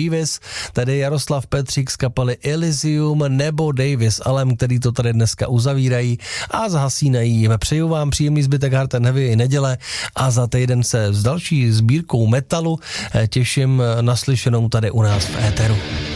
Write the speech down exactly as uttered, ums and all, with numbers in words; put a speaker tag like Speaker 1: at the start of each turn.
Speaker 1: Jeeves, tedy Jaroslav Petřík z kapely Elysium nebo Davis Alem, který to tady dneska uzavírají a zhasínají. Přeju vám příjemný zbytek Hard and Heavy i neděle a za týden se s další sbírkou metalu těším naslyšenou tady u nás v éteru.